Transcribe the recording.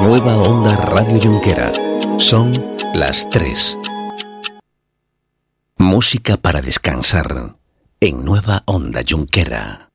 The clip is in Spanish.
Nueva Onda Radio Junquera. Son las 3. Música para descansar en Nueva Onda Junquera.